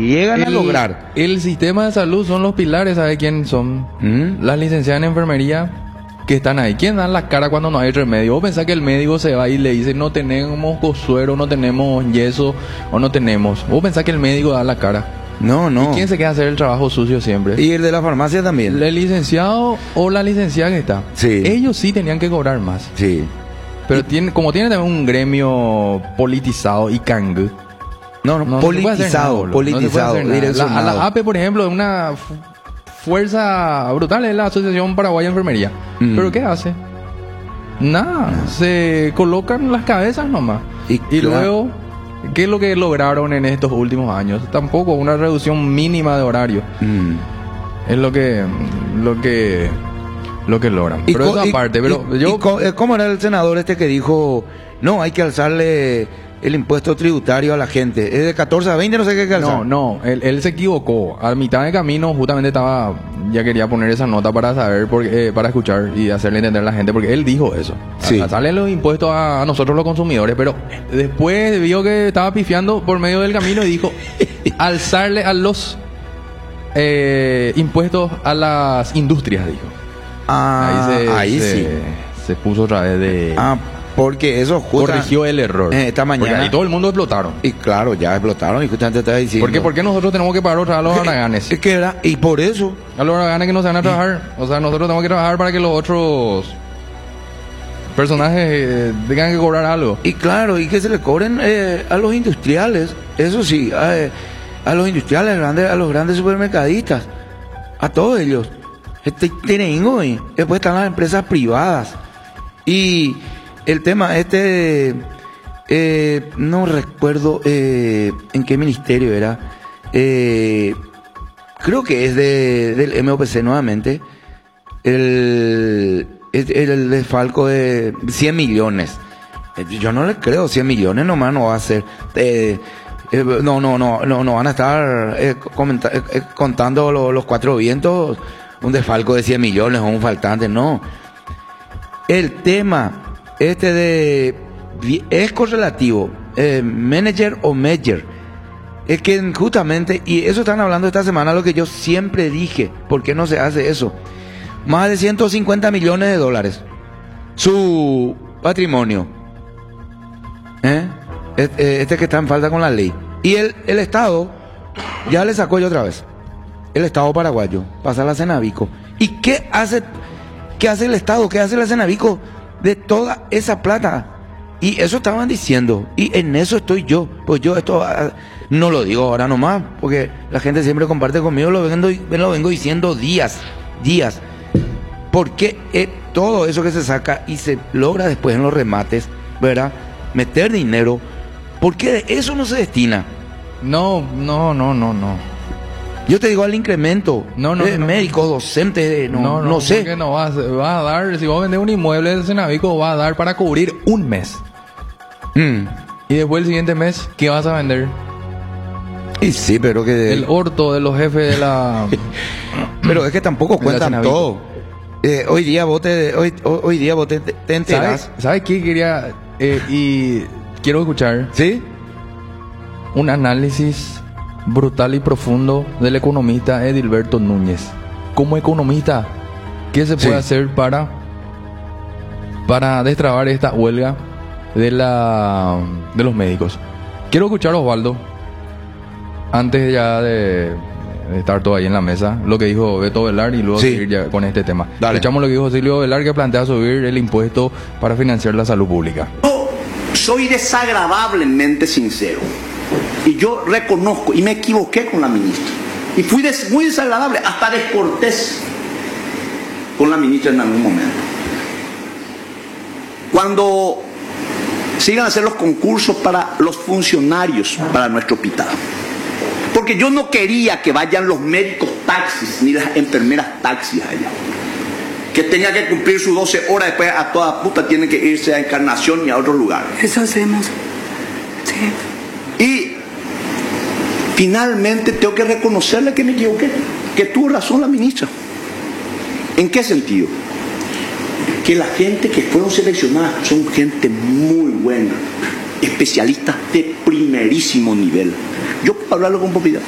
llegan a lograr. El sistema de salud son los pilares, ¿sabe quién son? Las licenciadas en enfermería que están ahí. ¿Quién da la cara cuando no hay remedio? ¿Vos pensás que el médico se va y le dice no tenemos cosuero, no tenemos yeso o no tenemos? ¿Vos pensás que el médico da la cara? No. ¿Y quién se queda a hacer el trabajo sucio siempre? Y el de la farmacia también. El licenciado o la licenciada que está. Sí. Ellos sí tenían que cobrar más. Sí. Pero como tiene también un gremio politizado y cang. No, politizado, direccionado. A la APE, por ejemplo, es una fuerza brutal, es la Asociación Paraguaya de Enfermería. ¿Pero qué hace? Nada, se colocan las cabezas nomás. Y luego, ¿qué es lo que lograron en estos últimos años? Tampoco una reducción mínima de horario. Es lo que logran. Pero eso aparte, ¿cómo era el senador este que dijo, no, hay que alzarle el impuesto tributario a la gente? Es de 14 a 20, no sé qué alzar. No, él se equivocó. A mitad de camino justamente ya quería poner esa nota para saber, para escuchar y hacerle entender a la gente, porque él dijo eso. Sí. Alzarle los impuestos a nosotros los consumidores, pero después vio que estaba pifiando por medio del camino y dijo, alzarle a los impuestos a las industrias, dijo. Ahí sí. Se puso otra vez de... Porque eso corrigió el error. Esta mañana. Porque ahí todo el mundo explotaron. Y claro, ya explotaron y justamente estaba diciendo... ¿Por qué nosotros tenemos que pagar otra vez a los haraganes? Y por eso... A los haraganes que no se van a trabajar. O sea, nosotros tenemos que trabajar para que los otros personajes tengan que cobrar algo. Y claro, y que se le cobren a los industriales. Eso sí, a los industriales, a los grandes supermercadistas. A todos ellos. Después están las empresas privadas. Y el tema no recuerdo en qué ministerio era. Creo que es del MOPC nuevamente. El desfalco de 100 millones. Yo no le creo, 100 millones nomás no va a ser. No van a estar contando los cuatro vientos. Un desfalco de 100 millones o un faltante, no. El tema es correlativo, manager o major. Es que justamente, y eso están hablando esta semana, lo que yo siempre dije, ¿por qué no se hace eso? Más de 150 millones de dólares. Su patrimonio. Este que está en falta con la ley. Y el Estado ya le sacó yo otra vez. El Estado paraguayo pasa a la Cenavico. ¿Y qué hace el Estado? ¿Qué hace la Cenavico de toda esa plata? Y eso estaban diciendo. Y en eso estoy yo. Pues yo esto no lo digo ahora nomás, porque la gente siempre comparte conmigo, lo vengo diciendo días. ¿Por qué todo eso que se saca y se logra después en los remates, ¿verdad? Meter dinero, ¿por qué de eso no se destina? No. Yo te digo al incremento médico, docente, no sé. Porque no vas a dar, si vos vendés un inmueble de Cenavico, vas a dar para cubrir un mes. Y después el siguiente mes, ¿qué vas a vender? Y sí, pero que... El orto de los jefes de la... Pero es que tampoco cuentan todo. Hoy día vos te enterás. ¿Sabes qué quería? Y quiero escuchar. ¿Sí? Un análisis brutal y profundo del economista Edilberto Núñez. Como economista, ¿qué se puede hacer para destrabar esta huelga de los médicos? Quiero escuchar a Osvaldo, antes ya de estar todo ahí en la mesa, lo que dijo Beto Velar y luego seguir ya con este tema. Dale. Escuchamos lo que dijo Silvio Velar, que plantea subir el impuesto para financiar la salud pública. Yo soy desagradablemente sincero. Y yo reconozco, y me equivoqué con la ministra. Y fui muy desagradable, hasta descortés con la ministra en algún momento. Cuando se iban a hacer los concursos para los funcionarios para nuestro hospital. Porque yo no quería que vayan los médicos taxis, ni las enfermeras taxis allá. Que tenga que cumplir sus 12 horas, después a toda puta tienen que irse a Encarnación y a otros lugares. Eso hacemos. Sí. Y finalmente tengo que reconocerle que me equivoqué, que tuvo razón la ministra. ¿En qué sentido? Que la gente que fueron seleccionadas son gente muy buena, especialistas de primerísimo nivel. Yo puedo hablarlo con propiedad.